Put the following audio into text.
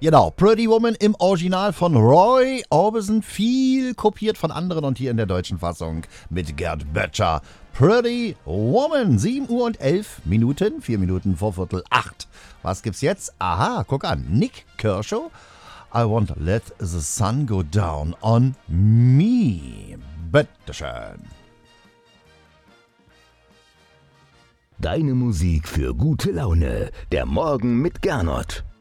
Genau, Pretty Woman im Original von Roy Orbison, viel kopiert von anderen und hier in der deutschen Fassung mit Gerd Böttcher. Pretty Woman, 7 Uhr und 11 Minuten, 4 Minuten vor Viertel 8. Was gibt's jetzt? Aha, guck an, Nick Kershaw. I won't let the sun go down on me. Bitteschön. Deine Musik für gute Laune. Der Morgen mit Gernot.